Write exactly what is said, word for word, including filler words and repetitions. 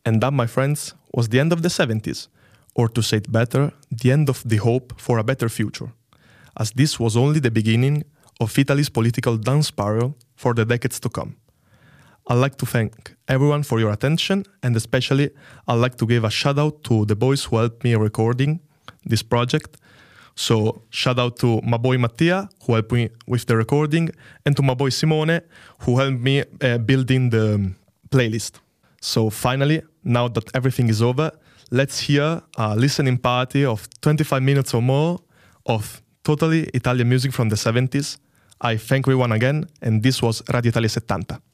And that, my friends, was the end of the seventies, or to say it better, the end of the hope for a better future, as this was only the beginning of Italy's political down spiral for the decades to come. I'd like to thank everyone for your attention, and especially I'd like to give a shout out to the boys who helped me recording this project. So shout out to my boy Mattia, who helped me with the recording, and to my boy Simone, who helped me uh, building the playlist. So finally, now that everything is over, let's hear a listening party of twenty-five minutes or more of totally Italian music from the seventies. I thank everyone again, and this was Radio Italia seventy.